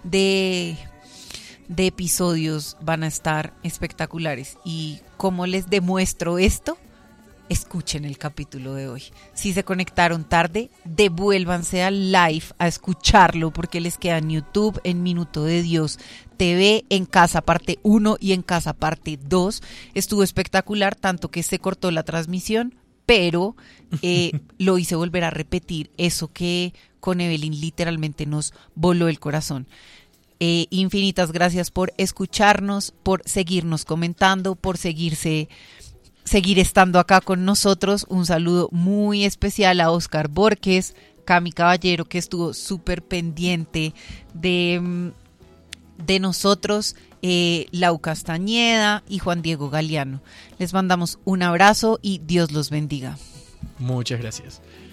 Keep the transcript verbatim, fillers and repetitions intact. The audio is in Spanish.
de, de episodios van a estar espectaculares. ¿Y cómo les demuestro esto? Escuchen el capítulo de hoy. Si se conectaron tarde, devuélvanse al live a escucharlo, porque les queda en YouTube, en Minuto de Dios T V, en Casa parte uno y en Casa parte dos. Estuvo espectacular, tanto que se cortó la transmisión, pero eh, lo hice volver a repetir, eso que con Evelyn literalmente nos voló el corazón. Eh, infinitas gracias por escucharnos, por seguirnos comentando, por seguirse... seguir estando acá con nosotros. Un saludo muy especial a Oscar Borges, Cami Caballero, que estuvo súper pendiente de, de nosotros, eh, Lau Castañeda y Juan Diego Galeano. Les mandamos un abrazo y Dios los bendiga. Muchas gracias.